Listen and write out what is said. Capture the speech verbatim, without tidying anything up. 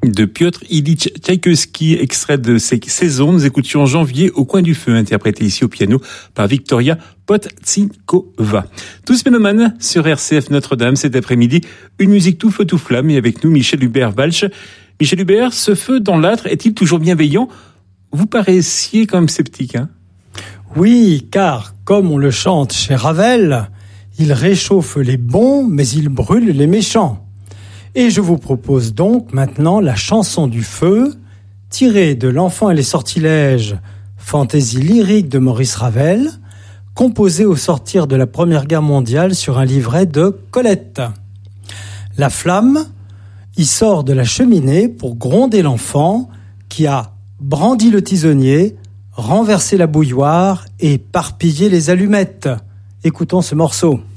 de Piotr Ilyich Tchaïkovski, extrait de ses saisons. Nous écoutions Janvier au coin du feu, interprété ici au piano par Victoria Podtsinkova. Tous mélomanes sur R C F Notre-Dame cet après-midi. Une musique tout feu tout flamme et avec nous Michel Hubert-Walch. Michel Hubert, ce feu dans l'âtre est-il toujours bienveillant? Vous paraissiez quand même sceptique, hein? Oui, car comme on le chante chez Ravel, il réchauffe les bons, mais il brûle les méchants. Et je vous propose donc maintenant la chanson du feu, tirée de L'Enfant et les sortilèges, fantaisie lyrique de Maurice Ravel, composée au sortir de la Première Guerre mondiale sur un livret de Colette. La flamme y sort de la cheminée pour gronder l'enfant qui a brandi le tisonnier, renversé la bouilloire et éparpillé les allumettes. Écoutons ce morceau.